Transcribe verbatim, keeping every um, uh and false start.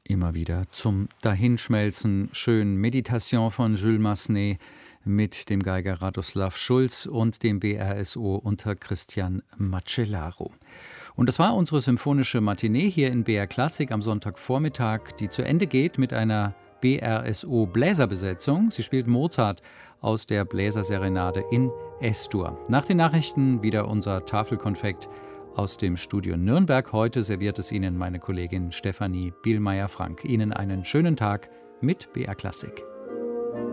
immer wieder zum Dahinschmelzen. Schön Meditation von Jules Massenet mit dem Geiger Radoslav Schulz und dem B R S O unter Christian Macellaro. Und das war unsere symphonische Matinee hier in B R Klassik am Sonntagvormittag, die zu Ende geht mit einer B R S O Bläserbesetzung. Sie spielt Mozart aus der Bläserserenade in S-Dur. Nach den Nachrichten wieder unser Tafelkonfekt aus dem Studio Nürnberg. Heute serviert es Ihnen meine Kollegin Stefanie Bielmeier-Frank. Ihnen einen schönen Tag mit B R Klassik.